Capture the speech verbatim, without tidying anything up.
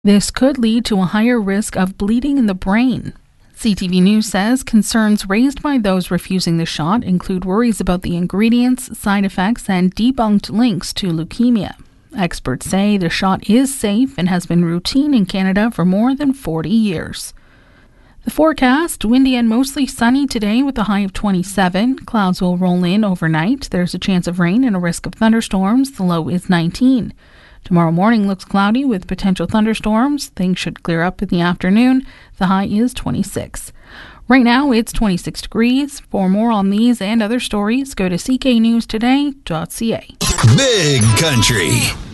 This could lead to a higher risk of bleeding in the brain. C T V News says concerns raised by those refusing the shot include worries about the ingredients, side effects, and debunked links to leukemia. Experts say the shot is safe and has been routine in Canada for more than forty years. The forecast: windy and mostly sunny today with a high of twenty-seven. Clouds will roll in overnight. There's a chance of rain and a risk of thunderstorms. The low is nineteen. Tomorrow morning looks cloudy with potential thunderstorms. Things should clear up in the afternoon. The high is twenty-six. Right now it's twenty-six degrees. For more on these and other stories, go to c k news today dot c a. Big Country.